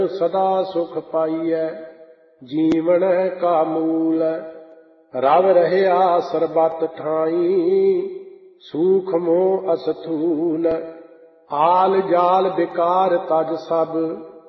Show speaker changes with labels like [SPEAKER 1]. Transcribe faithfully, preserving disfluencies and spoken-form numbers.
[SPEAKER 1] सदा सुख पाइयै जीवन का मूल। रव रहया सरबत ठाई सूख मोह अस्थूल। आल जाल विकार तज सब